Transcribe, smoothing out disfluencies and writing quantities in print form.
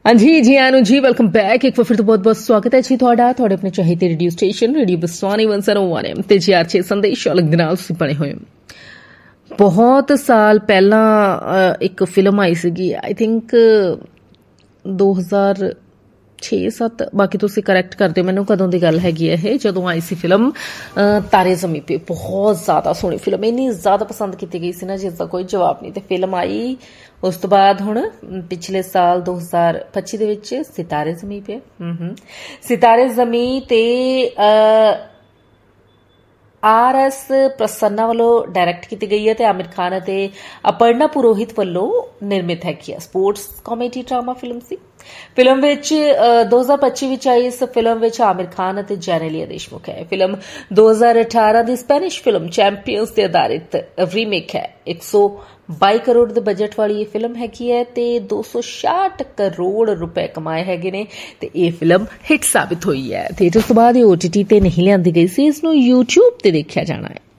हाँ जी जी आनू जी welcome back. एक बार फिर तो बहुत बहुत स्वागत है जी थोड़ा थोड़े अपने चाहते radio station radio Baswani 101 M ते जी आर 6 संदेश अलग ਦੇ ਨਾਲ ਤੁਸੀਂ ਬਣੇ ਹੋਏ ਹੋ। ਬਹੁਤ ਸਾਲ ਪਹਿਲਾਂ ਇੱਕ ਫਿਲਮ ਆਈ ਸੀਗੀ ਆਈ ਥਿੰਕ 2006-7 ਬਾਕੀ ਤੁਸੀਂ ਕਰੈਕਟ ਕਰ ਦਿਓ ਮੈਨੂੰ ਕਦੋਂ ਦੀ ਗੱਲ ਹੈਗੀ ਹੈ ਇਹ ਜਦੋਂ ਆਈ ਸੀ ਫਿਲਮ ਤਾਰੇ ਜ਼ਮੀਂ ਪੇ। ਬਹੁਤ ਜ਼ਿਆਦਾ ਸੋਹਣੀ ਫਿਲਮ ਇੰਨੀ ਜ਼ਿਆਦਾ ਪਸੰਦ ਕੀਤੀ ਗਈ ਸੀ ਨਾ ਜਿਸ ਦਾ ਕੋਈ ਜਵਾਬ ਨਹੀਂ। ਤੇ ਫਿਲਮ ਆਈ ਉਸ ਤੋਂ ਬਾਅਦ ਹੁਣ ਪਿਛਲੇ ਸਾਲ 2025 ਦੇ ਵਿੱਚ ਸਿਤਾਰੇ ਜ਼ਮੀਂ ਪੇ ਸਿਤਾਰੇ ਜ਼ਮੀਂ ਤੇ RS ਪ੍ਰਸੰਨਾ ਵੱਲੋਂ ਡਾਇਰੈਕਟ ਕੀਤੀ ਗਈ ਹੈ ਤੇ ਆਮਿਰ ਖਾਨ ਅਤੇ ਅਪਰਨਾ ਪੁਰੋਹਿਤ ਵੱਲੋਂ ਨਿਰਮਿਤ ਹੈਗੀ ਹੈ। ਸਪੋਰਟਸ ਕਾਮੇਡੀ ਡਰਾਮਾ ਫਿਲਮ ਸੀ। ਫਿਲਮ ਵਿੱਚ 2025 ਵਿੱਚ ਆਈ ਇਸ ਫਿਲਮ ਵਿੱਚ ਆਮਿਰ ਖਾਨ ਅਤੇ ਜੈਨੇਲੀਆ ਦੇਸ਼ਮੁਖ ਹੈ। ਫਿਲਮ 2018 ਦੀ ਸਪੈਨਿਸ਼ ਫਿਲਮ ਚੈਂਪੀਅਨਸ ਤੇ ਆਧਾਰਿਤ ਰੀਮੇਕ ਹੈ। 122 ਕਰੋੜ ਦੇ ਬਜਟ ਵਾਲੀ ਇਹ ਫਿਲਮ ਹੈਗੀ ਹੈ ਤੇ 266 ਕਰੋੜ ਰੁਪਏ ਕਮਾਏ ਹੈਗੇ ਨੇ ਤੇ ਇਹ ਫਿਲਮ ਹਿੱਟ ਸਾਬਿਤ ਹੋਈ ਹੈ। ਥੀਏਟਰ ਤੋਂ ਬਾਅਦ ਇਹ OTT ਤੇ ਨਹੀਂ ਲਿਆਂਦੀ ਗਈ ਸੀ, ਇਸ ਨੂੰ YouTube ਤੇ ਦੇਖਿਆ ਜਾਣਾ ਹੈ।